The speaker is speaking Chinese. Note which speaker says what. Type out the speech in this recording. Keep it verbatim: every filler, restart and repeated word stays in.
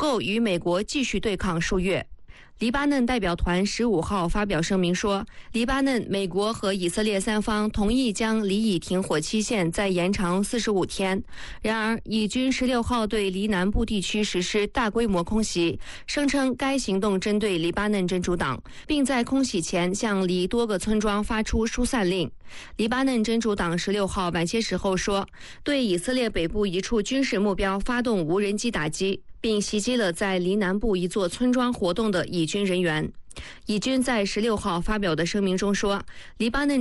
Speaker 1: 够与美国继续对抗数月。黎巴嫩代表团十五号发表声明说，黎巴嫩、美国和以色列三方同意将黎以停火期限再延长四十五天。然而，以军十六号对黎南部地区实施大规模空袭，声称该行动针对黎巴嫩真主党，并在空袭前向黎多个村庄发出疏散令。黎巴嫩真主党十六号晚些时候说，对以色列北部一处军事目标发动无人机打击，并袭击了在黎南部一座村庄活动的以军人员。以军在十六号发表的声明中说，黎巴嫩